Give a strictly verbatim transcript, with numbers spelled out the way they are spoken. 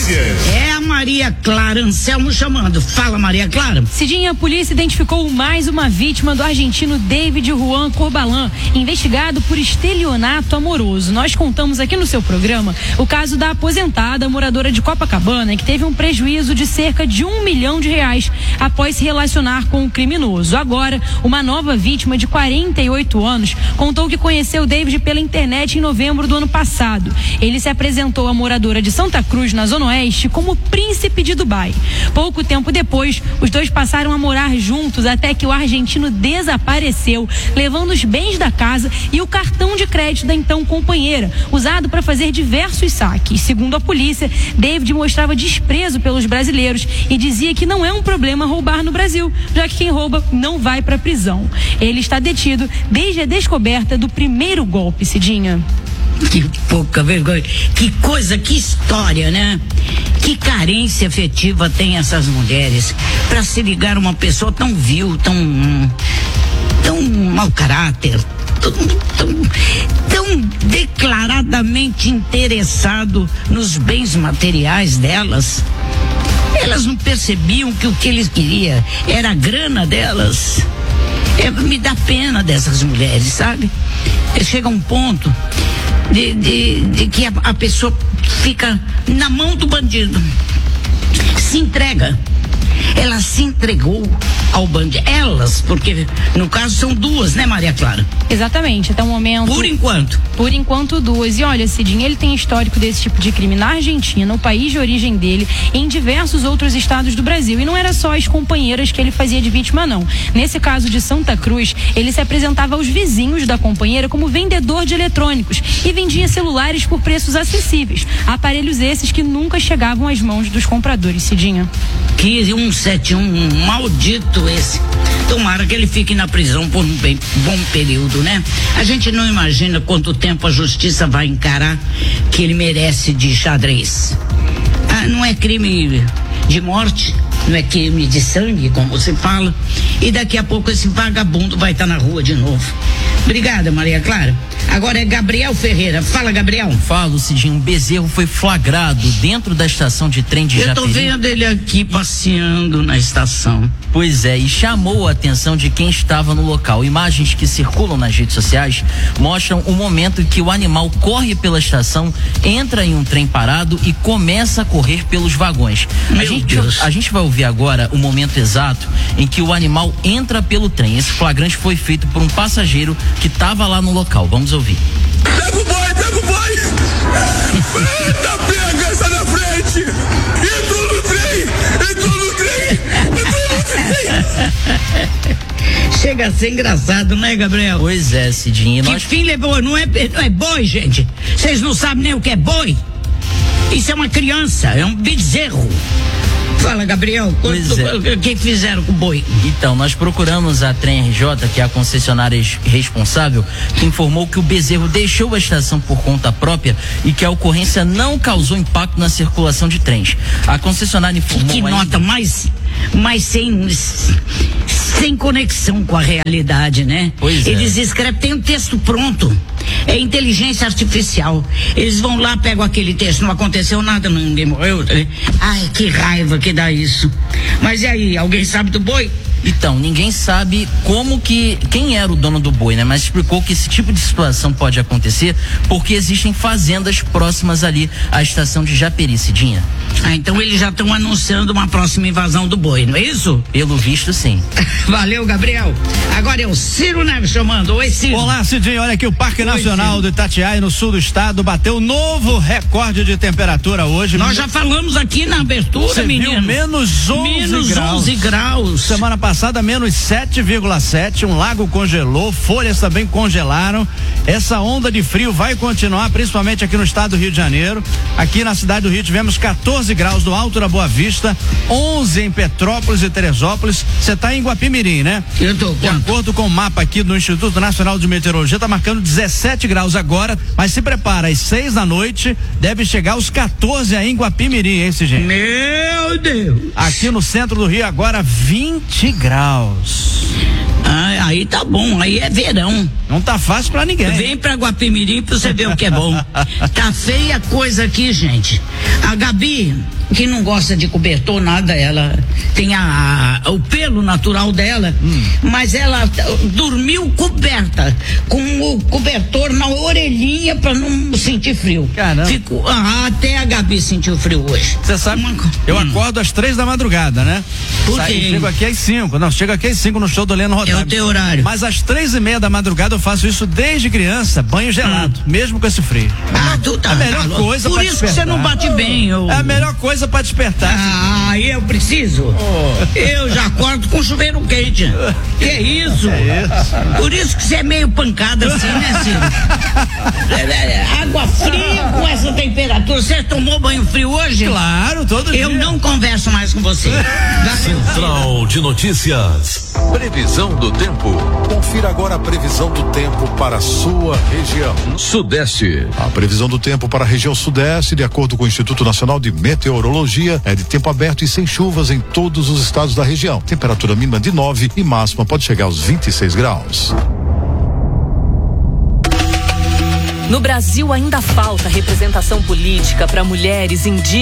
notícias. É a Maria Clara, Anselmo chamando. Fala, Maria Clara. Cidinha, a polícia identificou mais uma vítima do argentino David Juan Corbalan, investigado por estelionato amoroso. Nós contamos aqui no seu programa o caso da aposentada moradora de Copacabana, que teve um prejuízo de cerca de um milhão de reais após se relacionar com o criminoso. Agora, uma nova vítima de quarenta e oito anos contou que conheceu David pela internet em novembro do ano passado. Ele se apresentou à moradora de Santa Cruz, na Zona Oeste, como príncipe de Dubai. Pouco tempo depois, os dois passaram a morar juntos até que o argentino desapareceu, levando os bens da casa e o cartão de crédito da então companheira, usado para fazer diversos saques. Segundo a polícia, David mostrava desprezo pelos brasileiros e dizia que não é um problema roubar no Brasil, já que quem rouba não vai para prisão. Ele está detido desde a descoberta do primeiro golpe, Cidinha. Que pouca vergonha. Que coisa, que história, né? Que carência afetiva tem essas mulheres para se ligar a uma pessoa tão vil, tão tão mau caráter, tão, tão, tão declaradamente interessado nos bens materiais delas. Elas não percebiam que o que eles queriam era a grana delas. É, me dá pena dessas mulheres, sabe? Chega um ponto de, de, de que a, a pessoa fica na mão do bandido, se entrega. Ela se entregou ao bandido. Elas, porque no caso são duas, né, Maria Clara? Exatamente, até o momento. Por enquanto. Por enquanto, duas. E olha, Cidinha, ele tem histórico desse tipo de crime na Argentina, o país de origem dele, e em diversos outros estados do Brasil. E não era só as companheiras que ele fazia de vítima, não. Nesse caso de Santa Cruz, ele se apresentava aos vizinhos da companheira como vendedor de eletrônicos e vendia celulares por preços acessíveis. Aparelhos esses que nunca chegavam às mãos dos compradores, Cidinha. Que cento e setenta e um, maldito esse. Tomara que ele fique na prisão por um bem, bom período, né? A gente não imagina quanto tempo a justiça vai encarar que ele merece de xadrez. Ah, não é crime de morte, não é crime de sangue, como você fala, e daqui a pouco esse vagabundo vai estar na rua de novo. Obrigada, Maria Clara. Agora é Gabriel Ferreira. Fala, Gabriel. Falo, Cidinho. Um bezerro foi flagrado dentro da estação de trem de Japeri. Eu tô vendo ele aqui passeando na estação. Pois é, e chamou a atenção de quem estava no local. Imagens que circulam nas redes sociais mostram o momento em que o animal corre pela estação, entra em um trem parado e começa a correr pelos vagões. A gente, a gente vai ouvir agora o momento exato em que o animal entra pelo trem. Esse flagrante foi feito por um passageiro que estava lá no local. Vamos ouvir. Pega o boi, pega o boi! Eita, pega, sai na frente! Entrou no trem! Entrou no trem! Entrou no trem! Chega a ser engraçado, né, Gabriel? Pois é, Cidinho. Que nós... fim levou? Não é, não é boi, gente. Vocês não sabem nem o que é boi. Isso é uma criança, é um bezerro. Fala, Gabriel, quanto, é. o que fizeram com o boi? Então, nós procuramos a Trem R J, que é a concessionária responsável, que informou que o bezerro deixou a estação por conta própria e que a ocorrência não causou impacto na circulação de trens. A concessionária informou... Que nota ainda... mais, mais sem, sem conexão com a realidade, né? Pois Eles é. escrevem, tem um texto pronto. É inteligência artificial. Eles vão lá, pegam aquele texto, não aconteceu nada, ninguém morreu. Ai, que raiva que dá isso. Mas e aí, alguém sabe do boi? Então, ninguém sabe como que, quem era o dono do boi, né? Mas explicou que esse tipo de situação pode acontecer porque existem fazendas próximas ali à estação de Japeri, Cidinha. Ah, então eles já estão anunciando uma próxima invasão do boi, não é isso? Pelo visto, sim. Valeu, Gabriel. Agora é o Ciro Neves chamando. Oi, Ciro. Olá, Cidinho. Olha aqui, o Parque Oi, Nacional Ciro. do Itatiaia, no sul do estado, bateu novo recorde de temperatura hoje. Nós já falamos aqui na abertura, Você menino. Viu? Menos onze menos graus. onze graus. Semana passada, menos sete vírgula sete. Um lago congelou, folhas também congelaram. Essa onda de frio vai continuar, principalmente aqui no estado do Rio de Janeiro. Aqui na cidade do Rio tivemos catorze graus no Alto da Boa Vista, onze em Petrópolis e Teresópolis. Você está em Guapimirim, né? Eu tô. De acordo com o mapa aqui do Instituto Nacional de Meteorologia, está marcando dezessete graus agora, mas se prepara, às seis da noite deve chegar aos catorze aí em Guapimirim, hein, esse gente? Meu Deus! Aqui no centro do Rio agora vinte graus. Ah, aí tá bom, aí é verão. Não tá fácil pra ninguém. Vem pra Guapimirim pra você ver o que é bom. Tá feia a coisa aqui, gente. A Gabi, que não gosta de cobertor, nada, ela tem a, a o pelo natural dela, hum. mas ela dormiu coberta, com o cobertor na orelhinha pra não sentir frio. Caramba. Ficou, ah, até a Gabi sentiu frio hoje. Você sabe, Uma, eu hum. acordo às três da madrugada, né? Por quê? Chego aqui às cinco, não, chego aqui às cinco no show do Leno Rodrigues. É o teu horário. Mas às três e meia da madrugada eu faço isso desde criança, banho gelado, hum. mesmo com esse frio. Ah, tu tá. A melhor tá, coisa Por pra isso despertar. que você não bate bem. Eu... É a melhor coisa pra despertar. Ah, eu preciso? Oh. Eu já acordo com chuveiro quente. Que é isso? É isso? Por isso que você é meio pancada assim, né, Ciro? Água fria com essa temperatura. Você tomou banho frio hoje? Claro, todo eu dia. Eu não converso mais com você. Central de Notícias. Previsão do tempo. Confira agora a previsão do tempo para a sua região. Sudeste. A previsão do tempo para a região sudeste, de acordo com o Instituto Nacional de Meteorologia, é de tempo aberto e sem chuvas em todos os estados da região. Temperatura mínima de nove e máxima pode chegar aos vinte e seis graus. No Brasil ainda falta representação política para mulheres indígenas.